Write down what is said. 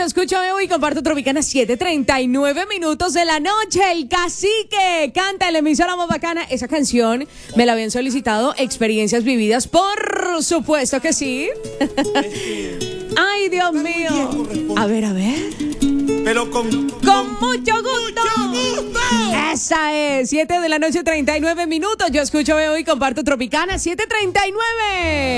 escucho Bebo y comparto Tropicana 7:39 minutos de la noche. El Cacique canta en la emisora más bacana. Esa canción me la habían solicitado Experiencias Vividas, por supuesto que sí. Ay, Dios mío. A ver. Pero con mucho gusto. Esa es, 7 de la noche, 39 minutos. Yo escucho Bebo y comparto Tropicana 7:39.